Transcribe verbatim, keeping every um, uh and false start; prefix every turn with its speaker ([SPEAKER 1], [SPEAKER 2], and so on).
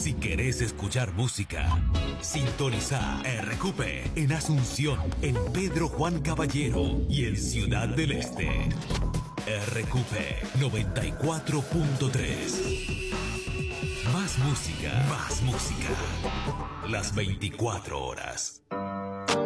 [SPEAKER 1] Si querés escuchar música, sintoniza R Q P en Asunción, en Pedro Juan Caballero y en Ciudad del Este. R Q P noventa y cuatro punto tres. Más música, más música. Las veinticuatro horas.